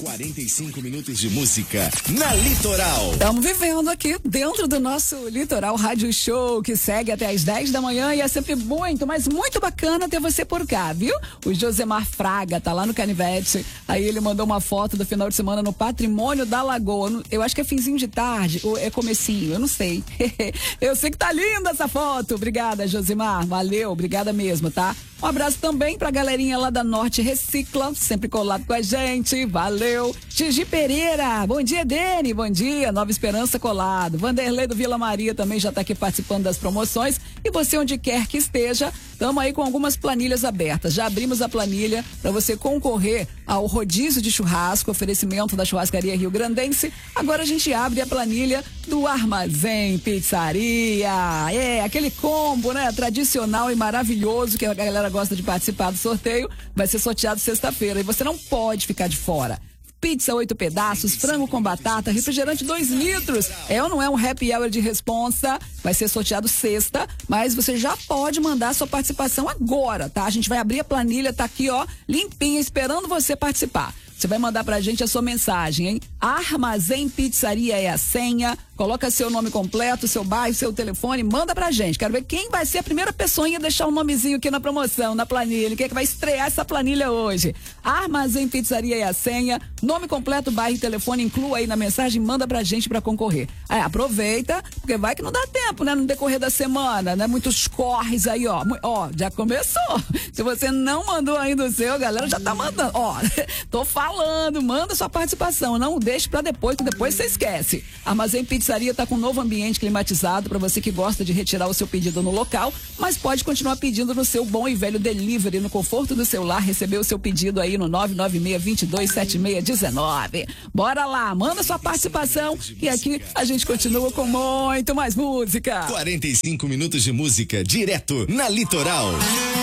45 minutos de música na Litoral. Estamos vivendo aqui dentro do nosso Litoral Rádio Show, que segue até às 10 da manhã e é sempre muito, mas muito bacana ter você por cá, viu? O Josemar Fraga tá lá no Canivete, aí ele mandou uma foto do final de semana no Patrimônio da Lagoa. Eu acho que é finzinho de tarde, ou é comecinho, eu não sei. Eu sei que tá linda essa foto. Obrigada, Josemar, valeu, obrigada mesmo, tá? Um abraço também pra galerinha lá da Norte Recicla, sempre colado com a gente, valeu. Gigi Pereira, bom dia, Dene, bom dia, Nova Esperança colado. Vanderlei do Vila Maria também já tá aqui participando das promoções. E você, onde quer que esteja, estamos aí com algumas planilhas abertas. Já abrimos a planilha para você concorrer ao rodízio de churrasco, oferecimento da Churrascaria Rio Grandense. Agora a gente abre a planilha do Armazém Pizzaria. É, aquele combo, né, tradicional e maravilhoso que a galera gosta de participar do sorteio. Vai ser sorteado sexta-feira e você não pode ficar de fora. Pizza 8 pedaços, frango com batata, refrigerante 2 litros. É ou não é um happy hour de responsa? Vai ser sorteado sexta, mas você já pode mandar sua participação agora, tá? A gente vai abrir a planilha, tá aqui, ó, limpinha, esperando você participar. Você vai mandar pra gente a sua mensagem, hein? Armazém Pizzaria é a senha. Coloca seu nome completo, seu bairro, seu telefone, manda pra gente. Quero ver quem vai ser a primeira pessoinha a deixar um nomezinho aqui na promoção, na planilha. Quem é que vai estrear essa planilha hoje? Armazém Pizzaria é a senha. Nome completo, bairro e telefone, inclua aí na mensagem, manda pra gente pra concorrer. Aí, aproveita, porque vai que não dá tempo, né? No decorrer da semana, né? Muitos corres aí, ó. Ó, já começou. Se você não mandou ainda o seu, a galera já tá mandando. Ó, tô falando, manda sua participação. Não deixe pra depois, que depois você esquece. Armazém Pizzaria está com um novo ambiente climatizado para você que gosta de retirar o seu pedido no local, mas pode continuar pedindo no seu bom e velho delivery, no conforto do seu lar, receber o seu pedido aí no 996-227619. Bora lá, manda sua participação e aqui a gente continua com muito mais música. 45 minutos de música direto na Litoral.